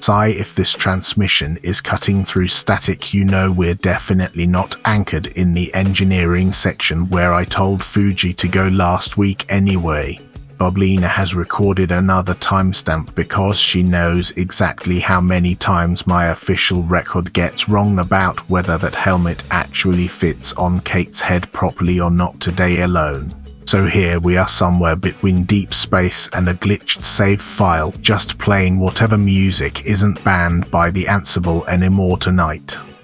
Si, if this transmission is cutting through static, you know we're definitely not anchored in the engineering section where I told Fuji to go last week anyway. Boblina has recorded another timestamp because she knows exactly how many times my official record gets wrong about whether that helmet actually fits on Kate's head properly or not today alone. So here we are somewhere between deep space and a glitched save file, just playing whatever music isn't banned by the Ansible anymore tonight.